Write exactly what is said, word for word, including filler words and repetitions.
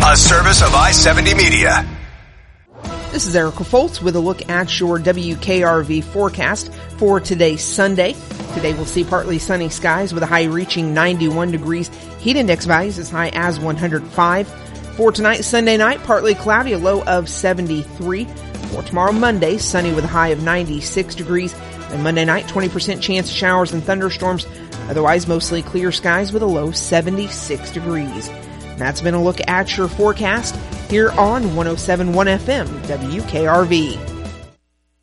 a service of I seventy Media. This is Erica Foltz with a look at your W K R V forecast for today, Sunday. Today we'll see partly sunny skies with a high reaching ninety-one degrees. Heat index values as high as one hundred five. For tonight, Sunday night, partly cloudy, a low of seventy-three. For tomorrow, Monday, sunny with a high of ninety-six degrees. And Monday night, twenty percent chance of showers and thunderstorms. Otherwise, mostly clear skies with a low seventy-six degrees. And that's been a look at your forecast here on one oh seven point one F M W K R V.